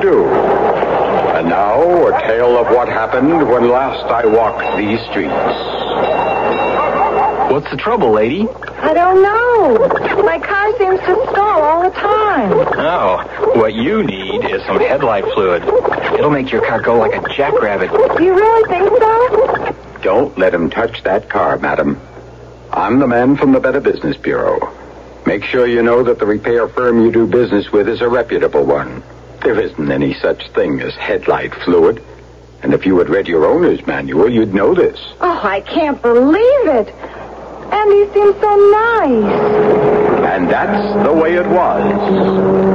do. And now, a tale of what happened when last I walked these streets. What's the trouble, lady? I don't know. My car seems to stall all the time. Oh, what you need is some headlight fluid. It'll make your car go like a jackrabbit. Do you really think so? Don't let him touch that car, madam. I'm the man from the Better Business Bureau. Make sure you know that the repair firm you do business with is a reputable one. There isn't any such thing as headlight fluid. And if you had read your owner's manual, you'd know this. Oh, I can't believe it. And he seems so nice. And that's the way it was.